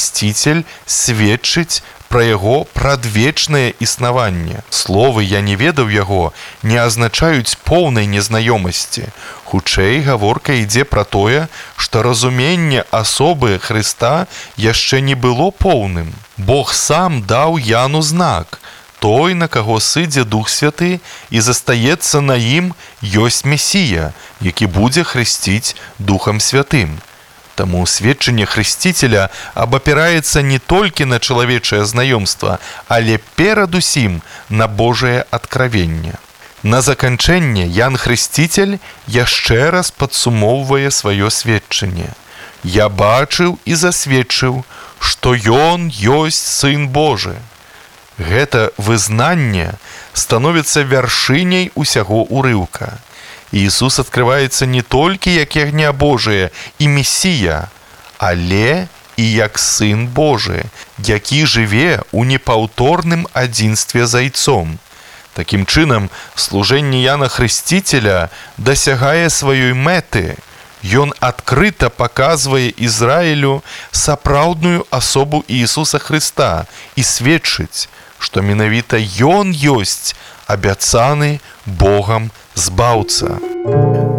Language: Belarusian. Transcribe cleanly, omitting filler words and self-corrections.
Хрысціцель сведчыць пра яго прадвечнае існаванне. Словы «я не ведаў яго» не азначаюць поўнай незнаёмасці. Хутчэй гаворка ідзе пра тое, што разуменне асобы Хрыста яшчэ не было поўным. Бог сам даў Яну знак. Той, на каго сыдзе Дух Святы і застаецца на ім, ёсць Месія, які будзе хрысціць Духам Святым. Таму сведчанне Хрысціцеля абапіраецца не толькі на чалавечае знаёмства, але перадусім на Божае адкравенне. На заканчэнне Ян Хрысціцель яшчэ раз падсумоўвае сваё сведчанне. «Я бачыў і засведчыў, што Ён ёсць Сын Божы». Гэта вызнанне становіцца вяршыняй усяго ўрыўка. Ісус адкрываецца не толькі як ягня Божае і Месія, але і як Сын Божы, які жыве ў непаўторным адзінстве з Айцом. Такім чынам, служэнне Яна Хрысціцеля дасягае сваёй мэты. Ён адкрыта паказвае Ізраілю сапраўдную асобу Ісуса Хрыста і сведчыць, што менавіта Ён ёсць абяцаны Богам збаўца.